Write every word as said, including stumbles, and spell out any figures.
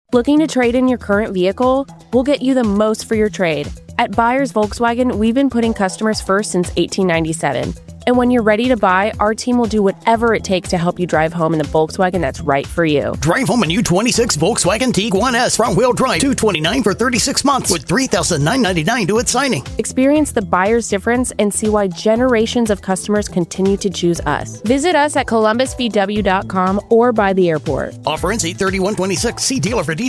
Looking to trade in your current vehicle? We'll get you the most for your trade. At Buyers Volkswagen, we've been putting customers first since eighteen ninety-seven. And when you're ready to buy, our team will do whatever it takes to help you drive home in the Volkswagen that's right for you. Drive home a new twenty-six Volkswagen Tiguan S front-wheel drive, two hundred twenty-nine dollars for thirty-six months with three thousand nine hundred ninety-nine dollars due at signing. Experience the buyer's difference and see why generations of customers continue to choose us. Visit us at columbus v w dot com or by the airport. Offer ends eight thirty-one twenty-six. See dealer for details.